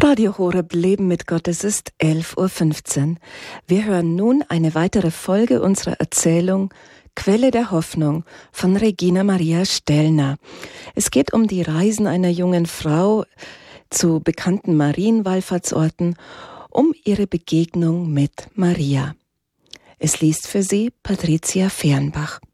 Radio Horeb Leben mit Gott, es ist 11:15 Uhr. Wir hören nun eine weitere Folge unserer Erzählung Quelle der Hoffnung von Regina Maria Stellner. Es geht um die Reisen einer jungen Frau zu bekannten Marienwallfahrtsorten, um ihre Begegnung mit Maria. Es liest für Sie Patricia Fehrenbach.